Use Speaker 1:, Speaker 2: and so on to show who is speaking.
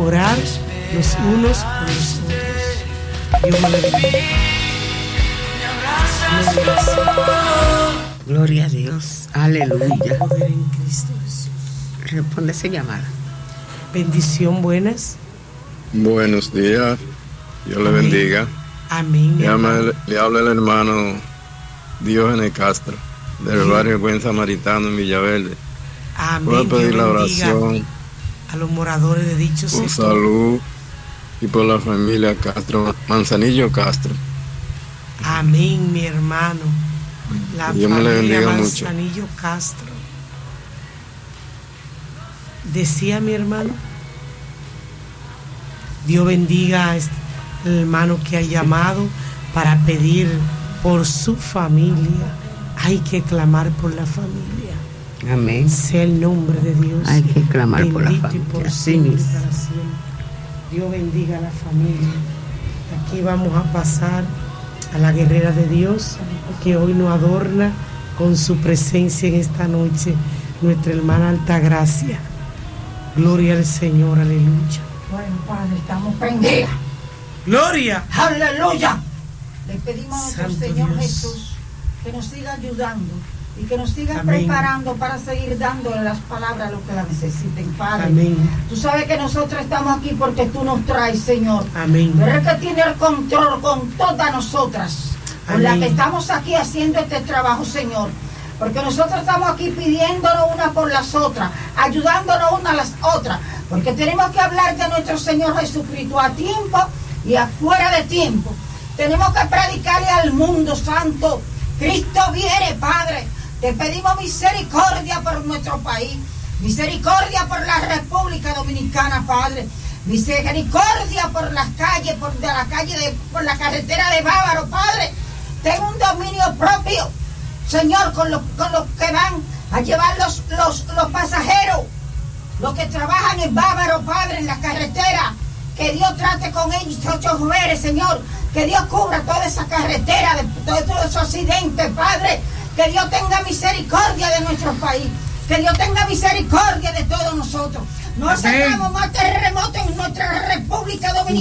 Speaker 1: orar los unos por los otros. Dios me lo bendiga.
Speaker 2: Gloria a Dios. Aleluya.
Speaker 1: Poder en Cristo Jesús.
Speaker 2: Responde esa llamada.
Speaker 1: Bendición, buenas.
Speaker 3: Buenos días. Dios le
Speaker 1: Amén.
Speaker 3: bendiga.
Speaker 1: Amén.
Speaker 3: Le habla el hermano Diógenes Castro, del barrio Buen Samaritano en Villaverde.
Speaker 1: Amén.
Speaker 3: Puedo pedir
Speaker 1: Dios
Speaker 3: la
Speaker 1: bendiga
Speaker 3: oración
Speaker 1: a los moradores de dicho
Speaker 3: por
Speaker 1: sector.
Speaker 3: salud y por la familia Castro, Manzanillo Castro.
Speaker 1: Amén, mi hermano. La
Speaker 3: Dios me le
Speaker 1: familia
Speaker 3: bendiga mucho.
Speaker 1: Manzanillo Castro. Decía mi hermano. Dios bendiga a este hermano que ha llamado para pedir por su familia. Hay que clamar por la familia.
Speaker 2: Amén.
Speaker 1: Sea el nombre de Dios.
Speaker 2: Hay que clamar por la
Speaker 1: bendito y
Speaker 2: familia.
Speaker 1: por
Speaker 2: Así
Speaker 1: siempre y
Speaker 2: mismo.
Speaker 1: para siempre. Dios bendiga a la familia. Aquí vamos a pasar a la guerrera de Dios, que hoy nos adorna con su presencia en esta noche, nuestra hermana Altagracia. Gloria al Señor, aleluya.
Speaker 4: Bueno, Padre, estamos prendidas.
Speaker 1: Gloria.
Speaker 4: Aleluya. Le pedimos a nuestro
Speaker 1: Santo
Speaker 4: Señor
Speaker 1: Dios.
Speaker 4: Jesús que nos siga ayudando y que nos siga
Speaker 1: Amén.
Speaker 4: preparando para seguir dándole las palabras a los que las necesiten, Padre.
Speaker 1: Amén.
Speaker 4: Tú sabes que nosotros estamos aquí porque tú nos traes, Señor.
Speaker 1: Amén.
Speaker 4: Pero es que tiene el control con todas nosotras, con la
Speaker 1: Amén.
Speaker 4: que estamos aquí haciendo este trabajo, Señor. Porque nosotros estamos aquí pidiéndonos una por las otras, ayudándonos una a las otras. Porque tenemos que hablar de nuestro Señor Jesucristo a tiempo y afuera de tiempo. Tenemos que predicarle al mundo santo. Cristo viene, Padre. Te pedimos misericordia por nuestro país. Misericordia por la República Dominicana, Padre. Misericordia por las calles, por la carretera de Bávaro, Padre. Ten un dominio propio, Señor, con los que van a llevar los pasajeros, los que trabajan en Bávaro, Padre, en la carretera. Que Dios trate con ellos, esos choferes, Señor. Que Dios cubra toda esa carretera, de todos esos accidentes, Padre. Que Dios tenga misericordia de nuestro país. Que Dios tenga misericordia de todos nosotros. No aceptamos más terremotos en nuestra República Dominicana.